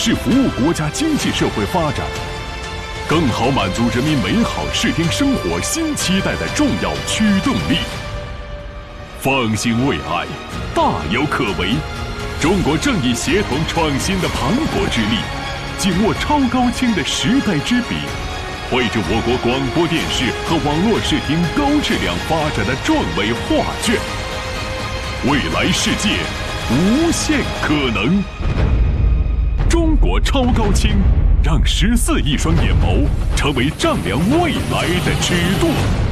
是服务国家经济社会发展，更好满足人民美好视听生活新期待的重要驱动力。方兴未艾，大有可为。中国正以协同创新的磅礴之力，紧握超高清的时代之笔，绘制我国广播电视和网络视听高质量发展的壮伟画卷。未来世界无限可能。中国超高清，让14亿双眼眸成为丈量未来的尺度。